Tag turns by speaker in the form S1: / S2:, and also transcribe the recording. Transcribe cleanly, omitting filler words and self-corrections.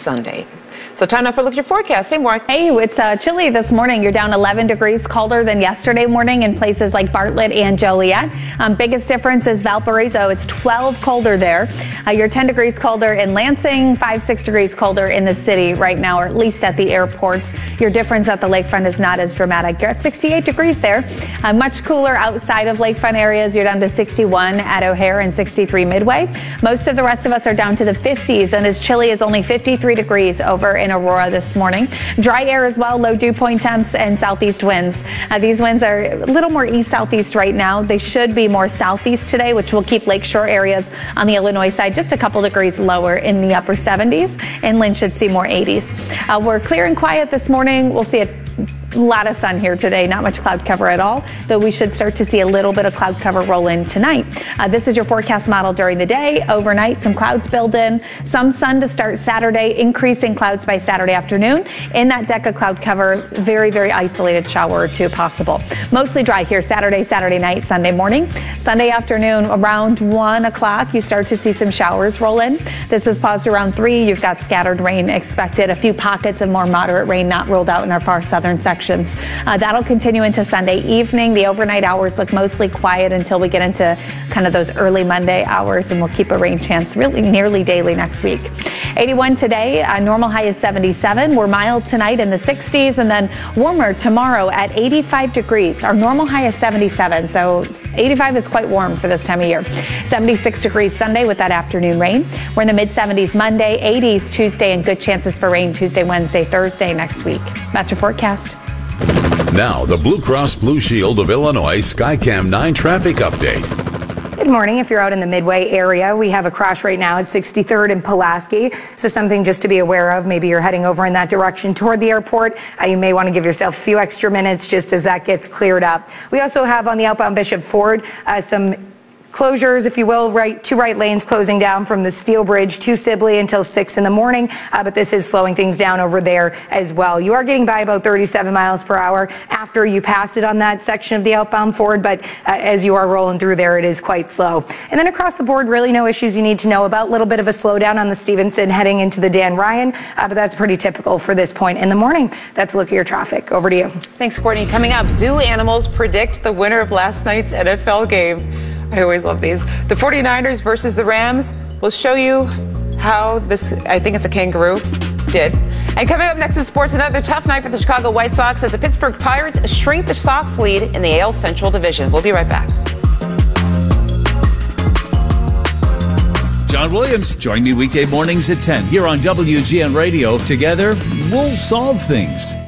S1: Sunday. So time now for a look at your forecast. Hey, Mark.
S2: Hey, it's chilly this morning. You're down 11 degrees colder than yesterday morning in places like Bartlett and Joliet. Biggest difference is Valparaiso. It's 12 colder there. You're 10 degrees colder in Lansing, 5-6 degrees colder in the city right now, or at least at the airports. Your difference at the lakefront is not as dramatic. You're at 68 degrees there. Much cooler outside of lakefront areas. You're down to 61 at O'Hare and 63 Midway. Most of the rest of us are down to the 50s and as chilly as only 53 degrees over in Aurora this morning. Dry air as well, low dew point temps and southeast winds. These winds are a little more east-southeast right now. They should be more southeast today, which will keep lakeshore areas on the Illinois side just a couple degrees lower in the upper 70s. Inland should see more 80s. We're clear and quiet this morning. We'll see a lot of sun here today, not much cloud cover at all, though we should start to see a little bit of cloud cover roll in tonight. This is your forecast model during the day. Overnight, some clouds build in, some sun to start Saturday, increasing clouds by Saturday afternoon. In that deck of cloud cover, very, very isolated shower or two possible. Mostly dry here Saturday night, Sunday morning. Sunday afternoon, around 1 o'clock, you start to see some showers roll in. This is paused around 3. You've got scattered rain expected, a few pockets of more moderate rain not ruled out in our far southern sections. That'll continue into Sunday evening. The overnight hours look mostly quiet until we get into kind of those early Monday hours, and we'll keep a rain chance really nearly daily next week. 81 today, a normal high is 77. We're mild tonight in the 60s and then warmer tomorrow at 85 degrees. Our normal high is 77, so 85 is quite warm for this time of year. 76 degrees Sunday with that afternoon rain. We're in the mid-70s Monday, 80s Tuesday, and good chances for rain Tuesday, Wednesday, Thursday next week. That's your forecast.
S3: Now, the Blue Cross Blue Shield of Illinois Skycam 9 traffic update.
S4: Good morning. If you're out in the Midway area, we have a crash right now at 63rd and Pulaski. So something just to be aware of. Maybe you're heading over in that direction toward the airport. You may want to give yourself a few extra minutes just as that gets cleared up. We also have on the outbound Bishop Ford some closures, if you will, two right lanes closing down from the Steel Bridge to Sibley until 6 in the morning. But this is slowing things down over there as well. You are getting by about 37 miles per hour after you pass it on that section of the outbound Ford. But as you are rolling through there, it is quite slow. And then across the board, really no issues you need to know about. A little bit of a slowdown on the Stevenson heading into the Dan Ryan. But that's pretty typical for this point in the morning. That's a look at your traffic. Over to you.
S1: Thanks, Courtney. Coming up, zoo animals predict the winner of last night's NFL game. I always love these. The 49ers versus the Rams. We'll show you how this, I think it's a kangaroo, did. And coming up next in sports, another tough night for the Chicago White Sox as the Pittsburgh Pirates shrink the Sox lead in the AL Central Division. We'll be right back.
S5: John Williams, join me weekday mornings at 10 here on WGN Radio. Together, we'll solve things.